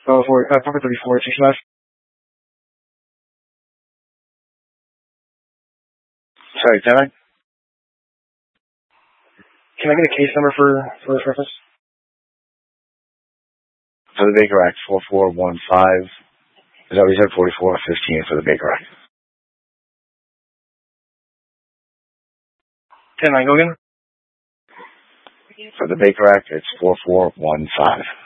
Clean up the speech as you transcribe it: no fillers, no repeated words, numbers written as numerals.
Proper 34, 65. Sorry, can I get a case number for this reference? For the Baker Act, 4415. Is that what you said? 4415 for the Baker Act. 10-9, go again? For the Baker Act, it's 4415.